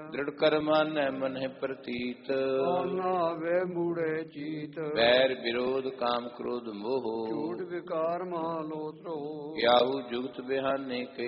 ਦ੍ਰਿੜ ਕਰਮਾਨੈ ਮਨਹਿ ਪ੍ਰਤੀਤ ਆਨਾ ਵੇ ਮੂੜੇ ਚੀਤ ਵੈਰ ਵਿਰੋਧ ਕਾਮ ਕ੍ਰੋਧ ਮੋਹ ਝੂਠ ਵਿਕਾਰ ਮਾਲੋਤਰੋ ਗਿਆਹੂ ਜੁਗਤ ਬਿਹਾਨੇ